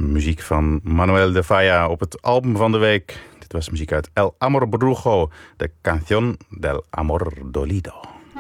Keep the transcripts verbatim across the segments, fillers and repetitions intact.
Muziek van Manuel de Falla op het album van de week. Dit was muziek uit El Amor Brujo, de Canción del Amor Dolido.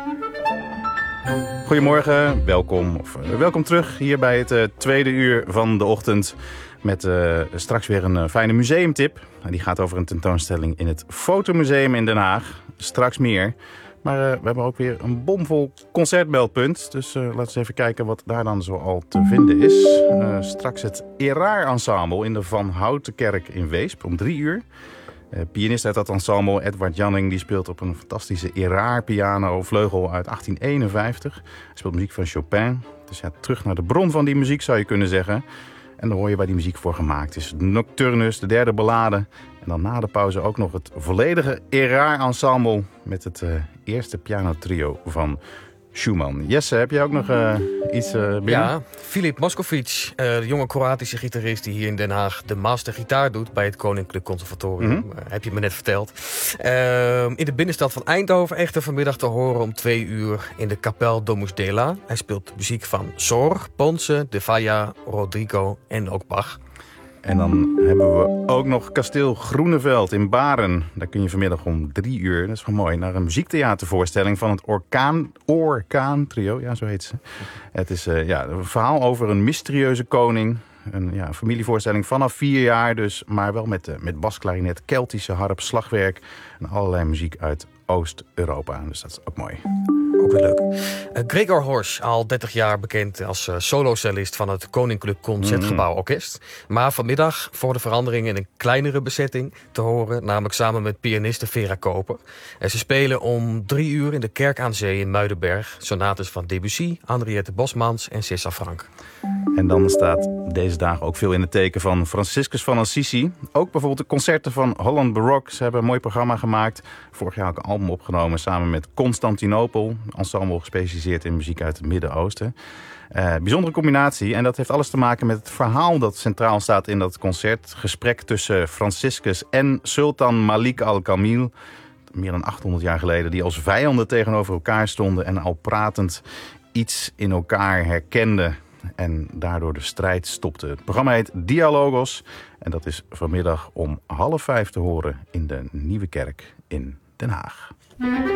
Goedemorgen, welkom, of, uh, welkom terug hier bij het uh, tweede uur van de ochtend. Met uh, straks weer een uh, fijne museumtip. Die gaat over een tentoonstelling in het Fotomuseum in Den Haag. Straks meer. Maar uh, we hebben ook weer een bomvol concertmeldpunt. Dus uh, laten we eens even kijken wat daar dan zoal te vinden is. Uh, straks het Eraar Ensemble in de Van Houtenkerk in Weesp om drie uur. Uh, pianist uit dat ensemble, Edward Janning, die speelt op een fantastische Eraar piano vleugel uit achttien eenenvijftig. Hij speelt muziek van Chopin. Dus ja, terug naar de bron van die muziek zou je kunnen zeggen. En dan hoor je waar die muziek voor gemaakt is. Nocturnus, de derde ballade. En dan na de pauze ook nog het volledige Eraar Ensemble met het uh, eerste pianotrio van Schumann. Jesse, heb je ook nog uh, iets uh, binnen? Ja, Filip Moscovic, uh, de jonge Kroatische gitarist die hier in Den Haag de mastergitaar doet bij het Koninklijk Conservatorium. Mm-hmm. Uh, heb je me net verteld. Uh, in de binnenstad van Eindhoven echter vanmiddag te horen om twee uur in de Kapel Domus Dela. Hij speelt muziek van Sor, Ponce, de Falla, Rodrigo en ook Bach. En dan hebben we ook nog Kasteel Groeneveld in Baren. Daar kun je vanmiddag om drie uur, dat is wel mooi, naar een muziektheatervoorstelling van het Orkaan, Orkaan Trio. Ja, zo heet ze. Het is uh, ja, een verhaal over een mysterieuze koning. Een ja, familievoorstelling vanaf vier jaar dus, maar wel met, uh, met basklarinet, Keltische harp, slagwerk en allerlei muziek uit Oost-Europa. Dus dat is ook mooi. Ook weer leuk. Uh, Gregor Horsch, al dertig jaar bekend als uh, solocellist van het Koninklijk Concertgebouw Orkest. Maar vanmiddag voor de verandering in een kleinere bezetting te horen, namelijk samen met pianiste Vera Koper. En ze spelen om drie uur in de Kerk aan Zee in Muidenberg sonates van Debussy, Henriette Bosmans en César Franck. En dan staat deze dagen ook veel in het teken van Franciscus van Assisi. Ook bijvoorbeeld de concerten van Holland Baroque. Ze hebben een mooi programma gemaakt. Vorig jaar ook een album opgenomen samen met Constantinopel. Ensemble gespecialiseerd in muziek uit het Midden-Oosten. Uh, bijzondere combinatie. En dat heeft alles te maken met het verhaal dat centraal staat in dat concert. Gesprek tussen Franciscus en Sultan Malik al-Kamil. Meer dan achthonderd jaar geleden. Die als vijanden tegenover elkaar stonden. En al pratend iets in elkaar herkenden. En daardoor de strijd stopte. Het programma heet Dialogos. En dat is vanmiddag om half vijf te horen in de Nieuwe Kerk in Den Haag.